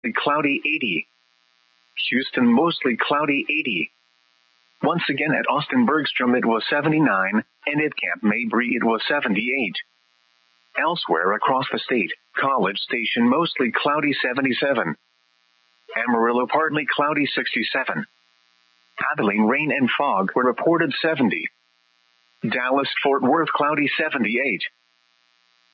cloudy 80. Houston, mostly cloudy 80. Once again at Austin Bergstrom it was 79, and at Camp Mabry it was 78. Elsewhere across the state, College Station mostly cloudy 77. Amarillo partly cloudy 67. Abilene rain and fog were reported 70. Dallas Fort Worth cloudy 78.